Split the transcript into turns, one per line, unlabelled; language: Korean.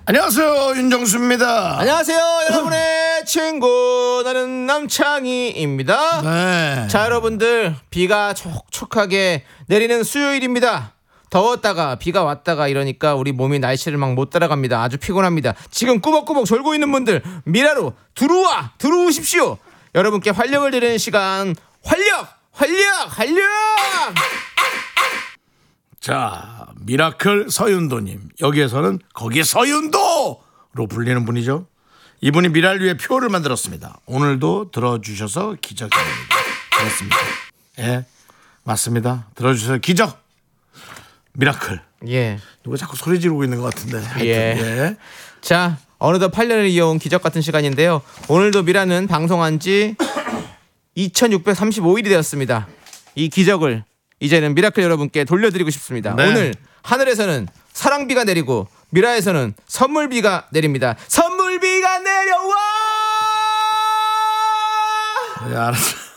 안녕하세요, 윤정수입니다.
안녕하세요, 여러분의 친구 나는 남창희입니다.
네.
자, 여러분들 비가 촉촉하게 내리는 수요일입니다. 더웠다가 비가 왔다가 이러니까 우리 몸이 날씨를 막 못 따라갑니다. 아주 피곤합니다. 지금 꾸벅꾸벅 졸고 있는 분들 미라로 들어오십시오. 여러분께 활력을 드리는 시간, 활력.
자, 미라클 서윤도님. 여기에서는 거기에 서윤도로 불리는 분이죠. 이분이 미라를 위해 표를 만들었습니다. 오늘도 들어주셔서 기적입니다. 그렇습니다. 예, 맞습니다. 들어주셔서 기적. 미라클.
예.
누가 자꾸 소리 지르고 있는 것 같은데. 하여튼,
예.
예.
자, 어느덧 8년을 이어온 기적 같은 시간인데요. 오늘도 미라는 방송한 지 2635일이 되었습니다. 이 기적을 이제는 미라클 여러분께 돌려드리고 싶습니다.
네.
오늘 하늘에서는 사랑비가 내리고 미라에서는 선물비가 내립니다. 선물비가 내려와!
네, 알았어.